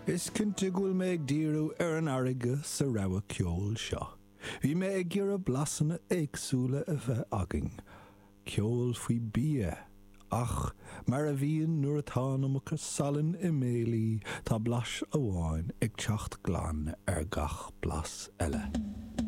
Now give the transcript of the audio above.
Is cinnte gúil mé ag díreú ar an airige sa rabha ceol seo. Bhí mé ag gur a blasanna éagsúla a bheith agin. Ceol faoi bia. Ach, mar a bhíon nuair atá amach salan i mélí tá blas amháin ag teacht glan ar gach blas eile.